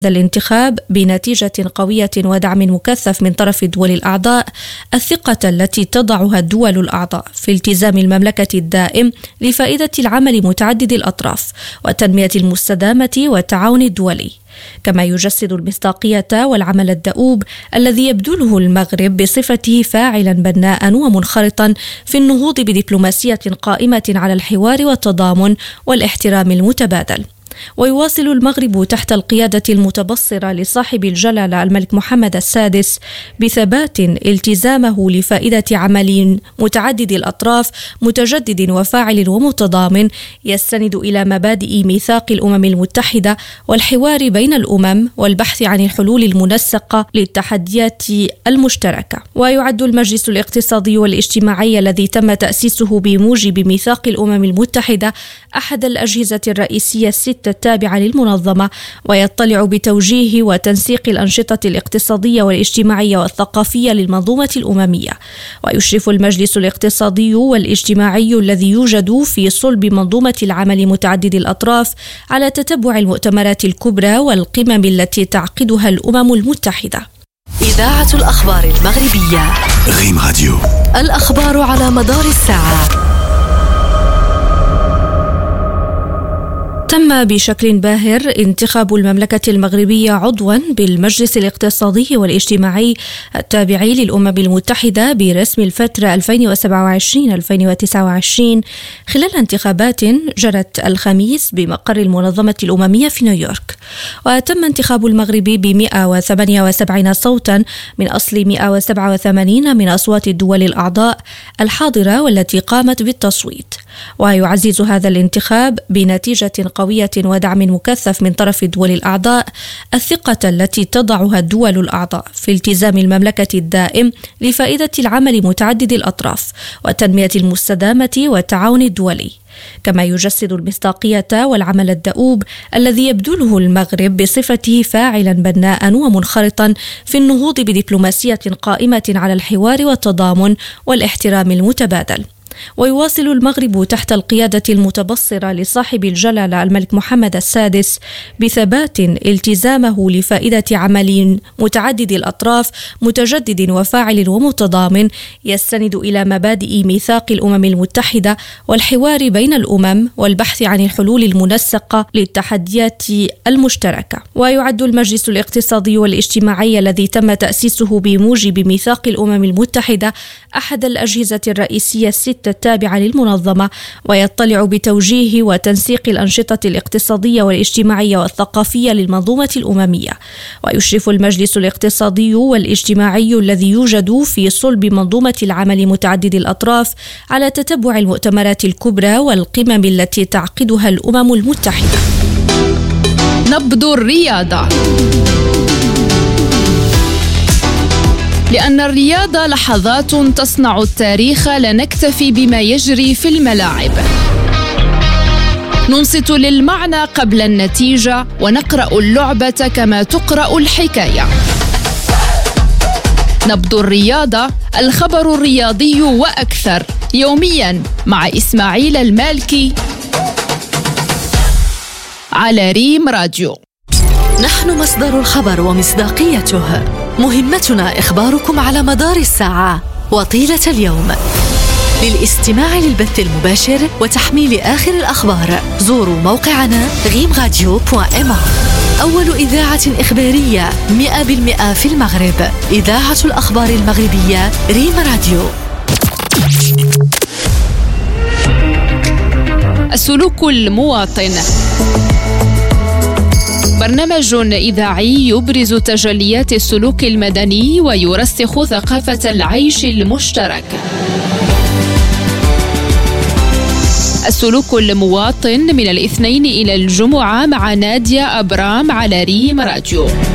الانتخاب بنتيجة قوية ودعم مكثف من طرف الدول الأعضاء الثقة التي تضعها الدول الأعضاء في التزام المملكة الدائم لفائدة العمل متعدد الأطراف وتنمية المستدامة والتعاون الدولي، كما يجسد المصداقية والعمل الدؤوب الذي يبذله المغرب بصفته فاعلا بناء ومنخرطا في النهوض بدبلوماسية قائمة على الحوار والتضامن والاحترام المتبادل. ويواصل المغرب تحت القيادة المتبصرة لصاحب الجلالة الملك محمد السادس بثبات التزامه لفائدة عمل متعدد الأطراف متجدد وفاعل ومتضامن يستند إلى مبادئ ميثاق الأمم المتحدة والحوار بين الأمم والبحث عن الحلول المنسقة للتحديات المشتركة. ويعد المجلس الاقتصادي والاجتماعي الذي تم تأسيسه بموجب ميثاق الأمم المتحدة أحد الأجهزة الرئيسية الستة التابعة للمنظمة، ويطلع بتوجيه وتنسيق الأنشطة الاقتصادية والاجتماعية والثقافية للمنظومة الأممية. ويشرف المجلس الاقتصادي والاجتماعي الذي يوجد في صلب منظومة العمل متعدد الأطراف على تتبع المؤتمرات الكبرى والقمم التي تعقدها الأمم المتحدة. إذاعة الأخبار المغربية ريم راديو، الأخبار على مدار الساعة. تم بشكل باهر انتخاب المملكة المغربية عضوا بالمجلس الاقتصادي والاجتماعي التابع للأمم المتحدة برسم الفترة 2027-2029 خلال انتخابات جرت الخميس بمقر المنظمة الأممية في نيويورك. وتم انتخاب المغرب ب178 صوتا من أصل 187 من أصوات الدول الأعضاء الحاضرة والتي قامت بالتصويت. ويعزز هذا الانتخاب بنتيجة قوية ودعم مكثف من طرف الدول الأعضاء الثقة التي تضعها الدول الأعضاء في التزام المملكة الدائم لفائدة العمل متعدد الأطراف وتنمية المستدامة والتعاون الدولي، كما يجسد المصداقية والعمل الدؤوب الذي يبذله المغرب بصفته فاعلا بناء ومنخرطا في النهوض بدبلوماسية قائمة على الحوار والتضامن والاحترام المتبادل. ويواصل المغرب تحت القيادة المتبصرة لصاحب الجلالة الملك محمد السادس بثبات التزامه لفائدة عمل متعدد الأطراف متجدد وفاعل ومتضامن يستند إلى مبادئ ميثاق الأمم المتحدة والحوار بين الأمم والبحث عن الحلول المنسقة للتحديات المشتركة. ويعد المجلس الاقتصادي والاجتماعي الذي تم تأسيسه بموجب ميثاق الأمم المتحدة أحد الأجهزة الرئيسية الستة التابعة للمنظمة، ويطلع بتوجيه وتنسيق الأنشطة الاقتصادية والاجتماعية والثقافية للمنظومة الأممية. ويشرف المجلس الاقتصادي والاجتماعي الذي يوجد في صلب منظومة العمل متعدد الأطراف على تتبع المؤتمرات الكبرى والقمم التي تعقدها الأمم المتحدة. نبض الرياضة، لأن الرياضة لحظات تصنع التاريخ، لا نكتفي بما يجري في الملاعب. ننصت للمعنى قبل النتيجة ونقرأ اللعبة كما تقرأ الحكاية. نبض الرياضة، الخبر الرياضي وأكثر، يوميا مع إسماعيل المالكي على ريم راديو. نحن مصدر الخبر ومصداقيته، مهمتنا إخباركم على مدار الساعة وطيلة اليوم. للاستماع للبث المباشر وتحميل آخر الأخبار زوروا موقعنا rimradio.ma. أول إذاعة إخبارية 100% في المغرب، إذاعة الأخبار المغربية ريم راديو. السلوك المواطن، برنامج إذاعي يبرز تجليات السلوك المدني ويرسخ ثقافة العيش المشترك. السلوك المواطن من الاثنين إلى الجمعة مع نادية أبرام على ريم راديو.